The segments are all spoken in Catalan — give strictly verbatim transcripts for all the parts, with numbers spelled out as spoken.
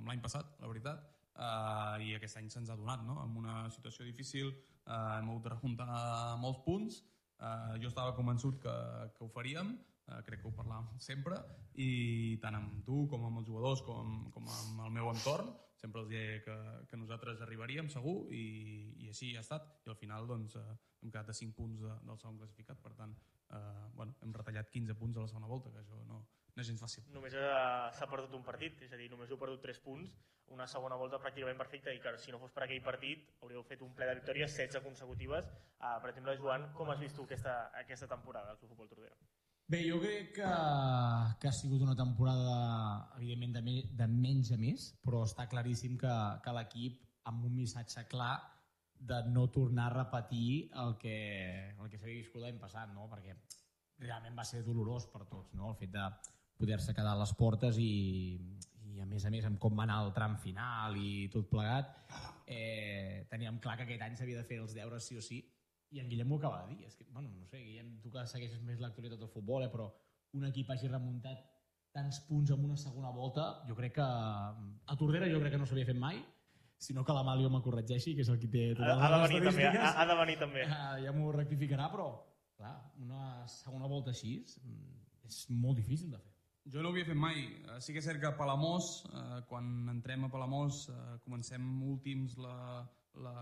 com l'any passat, la veritat, uh, i aquest any se'ns ha donat, no? En una situació difícil uh, hem hagut de remuntar molts punts. Uh, jo estava convençut que, que ho faríem, uh, crec que ho parlàvem sempre, i tant amb tu com amb els jugadors com, com amb el meu entorn sempre els deia que, que nosaltres arribaríem segur, i, i així ha estat, i al final doncs, uh, hem quedat a cinc punts de, del segon classificat, per tant uh, bueno, hem retallat quinze punts a la segona volta, que això no, no és gens fàcil. Només uh, s'ha perdut un partit, és a dir, només heu perdut tres punts, una segona volta pràcticament perfecta, i que si no fos per aquell partit hauríeu fet un ple de victòries, setze consecutives. Uh, per exemple, Joan, com has vist tu aquesta, aquesta temporada del Club Futbol Tordera? Bé, jo crec que, que ha sigut una temporada, evidentment, de, me, de menys a més, però està claríssim que, que l'equip, amb un missatge clar de no tornar a repetir el que, el que s'havia viscut l'any passat, no? Perquè realment va ser dolorós per tots, no? El fet de poder-se quedar a les portes i, i a més a més, amb com va anar el tram final i tot plegat, eh, teníem clar que aquest any s'havia de fer els deures sí o sí. I en Guillem ho acaba de dir, és que, bueno, no sé, Guillem, tu que segueixes més l'actualitat del futbol, eh, però un equip hagi remuntat tants punts en una segona volta, jo crec que a Tordera jo crec que no s'havia fet mai, sinó que l'Amalio me corregeixi, que és el qui té totes ha, les ha estadístiques. Ha, ha de venir també. Uh, ja m'ho rectificarà, però clar, una segona volta així és molt difícil de fer. Jo no ho havia fet mai. Sí que és cert que a Palamós, eh, quan entrem a Palamós, eh, comencem últims la... la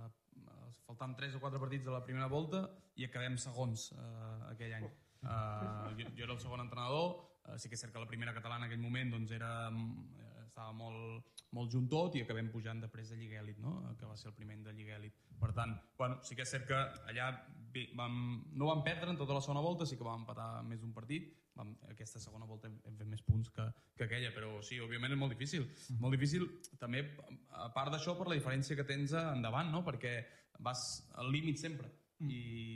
faltant tres o quatre partits de la primera volta i acabem segons eh, aquell any. Uh, jo, jo era el segon entrenador, uh, sí que és cert que la primera catalana en aquell moment doncs, era, estava molt, molt junt tot, i acabem pujant després de Lliga Elit, no? Que va ser el primer any de Lliga Elit. Per tant, bueno, sí que és cert que allà bé, vam, no vam perdre en tota la segona volta, sí que vam empatar més d'un partit, vam, aquesta segona volta hem, hem fet més punts que, que aquella, però sí, òbviament és molt difícil. Mm. Molt difícil també, a part d'això, per la diferència que tens endavant, no? Perquè vas al límit sempre. Mm.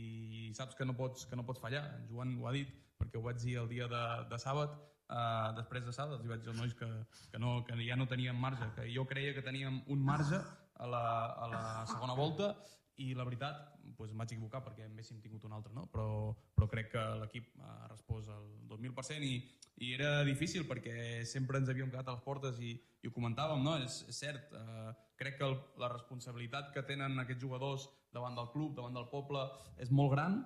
I saps que no pots, que no pots fallar. En Joan ho ha dit, perquè ho vaig dir el dia de, de sàbat, uh, després de sàbat, els vaig dir als nois que, que, no, que ja no teníem marge, que jo creia que teníem un marge a la, a la segona volta, i la veritat, doncs em vaig equivocar perquè en haguéssim tingut un altre, no? Però, però crec que l'equip ha respost al dos mil per cent, i, i era difícil perquè sempre ens havíem quedat a les portes i, i ho comentàvem, no? És, és cert, eh, crec que el, la responsabilitat que tenen aquests jugadors davant del club, davant del poble, és molt gran,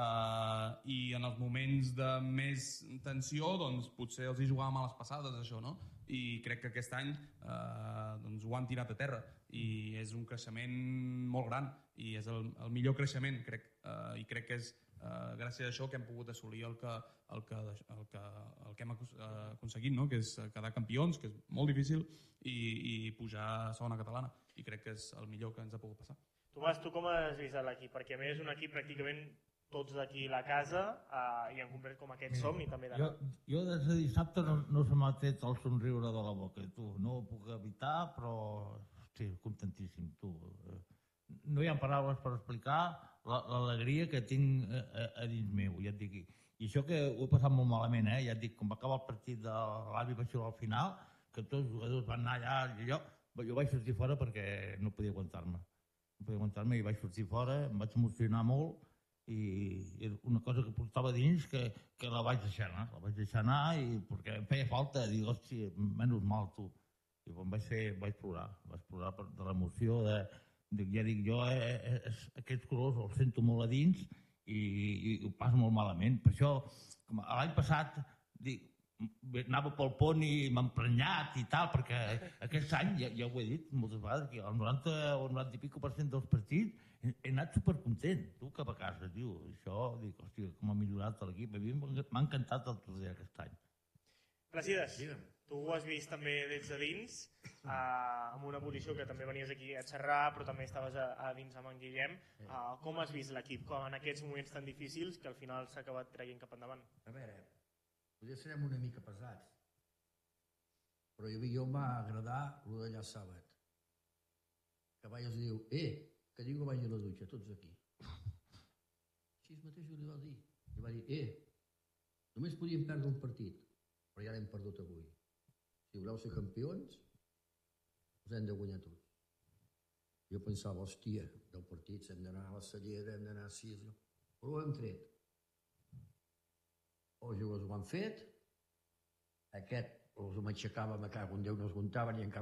eh, i en els moments de més tensió doncs potser els hi jugàvem a les passades, això, no? I crec que aquest any eh, doncs ho han tirat a terra, i és un creixement molt gran, i és el, el millor creixement, crec, eh, i crec que és eh, gràcies a això que hem pogut assolir el que, el que, el que, el que hem aconseguit, no? Que és quedar campions, que és molt difícil, i, i pujar a segona catalana, i crec que és el millor que ens ha pogut passar. Tomàs, tu com has vist l'equip? Perquè a més és un equip pràcticament tots d'aquí a la casa, eh, i en concret com aquest Mira, somni també d'anar. Jo, jo des de dissabte no, no se m'ha tret el somriure de la boca, tu. No ho puc evitar, però sí, contentíssim, tu. No hi ha paraules per explicar l'alegria que tinc a, a, a dins meu, ja et dic. I això que ho he passat molt malament, eh? Ja et dic, com va acabar el partit de l'Avi Baixó al final, que tots els jugadors van anar allà, i jo, jo vaig sortir fora perquè no podia aguantar-me. No podia aguantar-me i vaig sortir fora, em vaig emocionar molt, i una cosa que portava dins que, que la vaig deixar anar, la vaig deixar anar i perquè em feia falta, dic, hòstia, menys mal tu. I quan vaig fer, vaig plorar, vaig plorar per, de l'emoció, de, de, ja dic, jo eh, eh, aquests colors els sento molt a dins i, i ho passo molt malament. Per això, com l'any passat, dic, anava pel pont i m'ha emprenyat i tal, perquè aquest any, ja, ja ho he dit moltes vegades, que el noranta o el noranta i pico per cent dels partits he anat supercontent, tu, cap a casa, tio. Això, dic, hòstia, com ha millorat l'equip. A mi m'ha encantat el Tordera aquest any. Placides, tu ho has vist també des de dins, eh, amb una posició que també venies aquí a xerrar, però també estaves a, a dins amb en Guillem. Eh, com has vist l'equip com en aquests moments tan difícils que al final s'ha acabat traient cap endavant? A veure, potser serem una mica pesats, però a mi jo m'ha agradat el d'allà sàbat. Que vaig i diu, eh, que ningú vagi a la dutxa, tots aquí. Així mateix li va dir. I va dir, eh, només podíem perdre un partit, però ja l'hem perdut avui. Si voleu ser campions, us hem de guanyar tots. Jo pensava, hòstia, del partit hem d'anar a la Cellera, hem d'anar a sis, però ho hem tret. Els jugadors ho han fet, aquest els m'aixecàvem a cago, un Déu no es comptaven i encara